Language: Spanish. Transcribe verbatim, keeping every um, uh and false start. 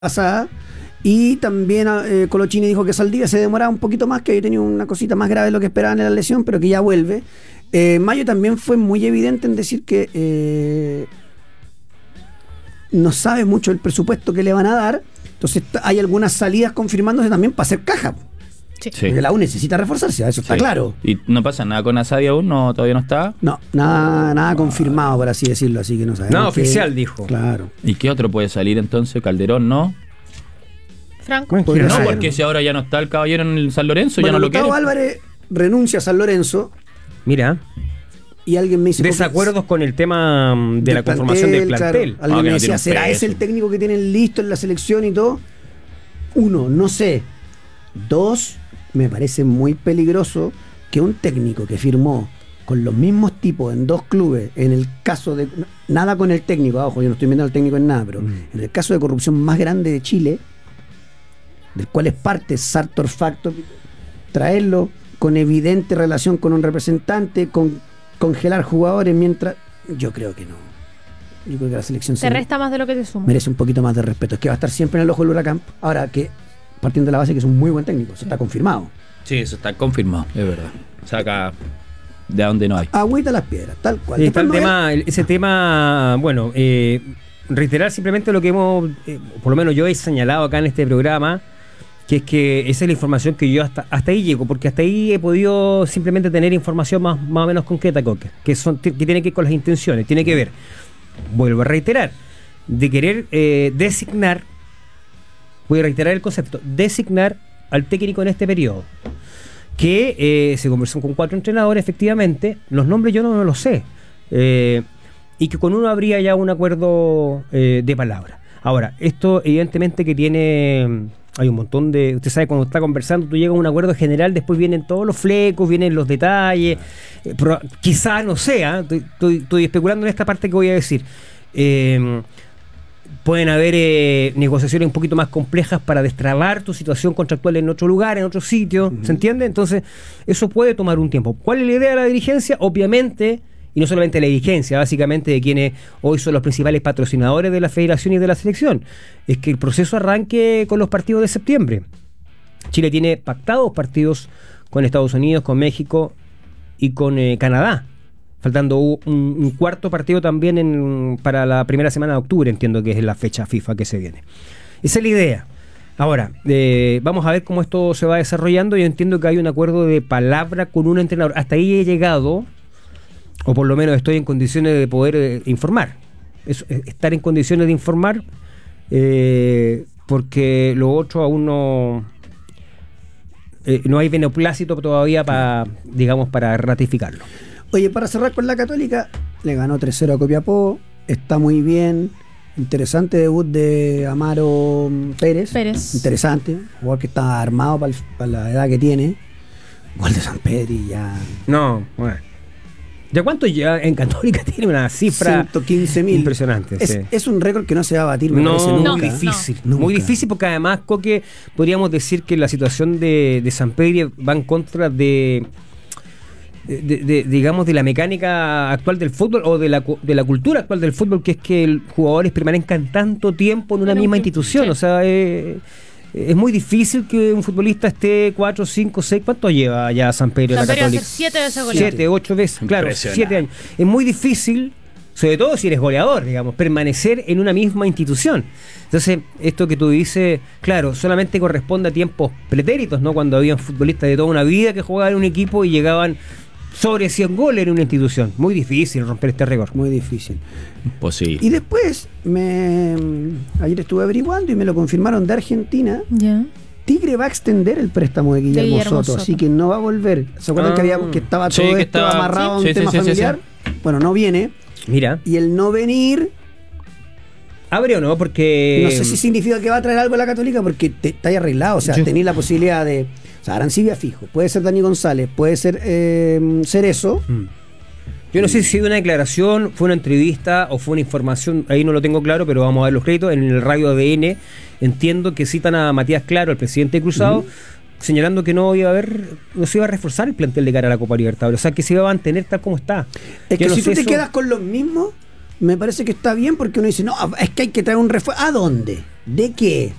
pasada. Y también eh, Colochini dijo que Saldivia se demoraba un poquito más, que había tenido una cosita más grave de lo que esperaban en la lesión, pero que ya vuelve. Eh, Mayo también fue muy evidente en decir que eh, no sabe mucho el presupuesto que le van a dar. Entonces hay algunas salidas confirmándose también para hacer caja. Sí. Porque la U necesita reforzarse, eso está Sí. claro. ¿Y no pasa nada con Asadi aún? ¿No, todavía no está? No, nada, nada confirmado, por así decirlo, así que no sabemos. Nada qué- oficial, dijo. Claro. ¿Y qué otro puede salir entonces? Calderón, ¿no? Franco. Bueno, Podría No, ser. porque si ahora ya no está el caballero en el San Lorenzo, Bueno, ya no lo Gustavo quiere. Álvarez renuncia a San Lorenzo Mira, y alguien me dice... desacuerdos con el tema mm, de la conformación del claro. plantel. Alguien Ah, que me no decía, tiene un ¿será peso. ese el técnico que tienen listo en la selección y todo? Uno, no sé. Dos, me parece muy peligroso que un técnico que firmó con los mismos tipos en dos clubes, en el caso de... Nada con el técnico, ah, ojo, yo no estoy metiendo al técnico en nada, pero Mm. en el caso de corrupción más grande de Chile, del cual es parte Sartor Facto, traerlo con evidente relación con un representante, con congelar jugadores mientras... Yo creo que no. Yo creo que la selección Te se resta más de lo que te suma. merece un poquito más de respeto. Es que va a estar siempre en el ojo del huracán. Ahora que, partiendo de la base que es un muy buen técnico, eso está confirmado. Sí, eso está confirmado, es verdad. Saca de donde no hay. Agüita las piedras, tal cual. Sí, está Después el no tema, el- ese tema, bueno, eh, reiterar simplemente lo que hemos, eh, por lo menos yo he señalado acá en este programa, que es que esa es la información que yo hasta hasta ahí llego, porque hasta ahí he podido simplemente tener información más, más o menos concreta, Coque, que, son, que tiene que ver con las intenciones, tiene que ver, vuelvo a reiterar, de querer eh, designar, voy a reiterar el concepto, designar al técnico en este periodo. Que eh, se conversó con cuatro entrenadores, efectivamente, los nombres yo no, no los sé, eh, y que con uno habría ya un acuerdo eh, de palabra. Ahora, esto evidentemente que tiene, hay un montón de, usted sabe, cuando está conversando, tú llegas a un acuerdo general, después vienen todos los flecos, vienen los detalles, eh, pero quizás no sea, estoy, estoy, estoy especulando en esta parte que voy a decir. Eh, Pueden haber eh, negociaciones un poquito más complejas para destrabar tu situación contractual en otro lugar, en otro sitio, uh-huh. ¿Se entiende? Entonces, eso puede tomar un tiempo. ¿Cuál es la idea de la dirigencia? Obviamente, y no solamente la dirigencia, básicamente de quienes hoy son los principales patrocinadores de la federación y de la selección, es que el proceso arranque con los partidos de septiembre. Chile tiene pactados partidos con Estados Unidos, con México y con eh, Canadá. Faltando un, un cuarto partido también en, para la primera semana de octubre, entiendo que es la fecha FIFA que se viene. Esa es la idea. Ahora, eh, vamos a ver cómo esto se va desarrollando. Yo entiendo que hay un acuerdo de palabra con un entrenador. Hasta ahí he llegado, o por lo menos estoy en condiciones de poder eh, informar. Es, es, estar en condiciones de informar, eh, porque lo otro aún no... Eh, no hay beneplácito todavía para, digamos, para ratificarlo. Oye, para cerrar con la Católica, le ganó tres cero a Copiapó, está muy bien, interesante debut de Amaro Pérez, Pérez. interesante, jugador que está armado para, el, para la edad que tiene, gol de San Pedro y ya... No, bueno. ¿Ya cuánto ya en Católica tiene una cifra ciento quince mil impresionante? Es, Sí. es un récord que no se va a batir, me No, parece, muy nunca. difícil, No, muy nunca. difícil porque además, Coque, podríamos decir que la situación de, de San Pedro va en contra de... De, de, digamos, de la mecánica actual del fútbol o de la, de la cultura actual del fútbol, que es que el jugadores permanezcan tanto tiempo en una Pero misma que- institución. sí. O sea, eh, es muy difícil que un futbolista esté cuatro, cinco, seis. ¿Cuánto lleva ya San Pedro en la San Pedro va a Católica? ser siete veces goleador. Siete, ocho veces, claro, Impresionante. siete años. Es muy difícil, sobre todo si eres goleador, digamos, permanecer en una misma institución. Entonces, esto que tú dices, claro, solamente corresponde a tiempos pretéritos, ¿no? Cuando habían futbolistas de toda una vida que jugaban en un equipo y llegaban sobre cien goles en una institución. Muy difícil romper este récord. Muy difícil. Imposible. Y después, me ayer estuve averiguando y me lo confirmaron de Argentina. Ya. Tigre va a extender el préstamo de Guillermo, De Guillermo Soto, Soto. así que no va a volver. ¿Se acuerdan Ah. que, había, que estaba Sí, todo que esto estaba- amarrado a un sí, sí, tema sí, sí, familiar? Bueno, no viene. Mira, Y el no venir, abre o no, porque... no sé si significa que va a traer algo a la Católica, porque te, está ahí arreglado. O sea, Yo- tenéis la posibilidad de... O sea, Arancibia fijo, puede ser Dani González, puede ser eh, Cerezo. Mm. Yo no sé si fue una declaración, fue una entrevista o fue una información, ahí no lo tengo claro, pero vamos a ver los créditos. En el radio A D N entiendo que citan a Matías Claro, el presidente de Cruzado, uh-huh. señalando que no iba a haber, no se iba a reforzar el plantel de cara a la Copa Libertadores, o sea que se iba a mantener tal como está. Es que Yo no si sé tú te eso- quedas con los mismos, me parece que está bien, porque uno dice, no, es que hay que traer un refuerzo. ¿A dónde? ¿De qué?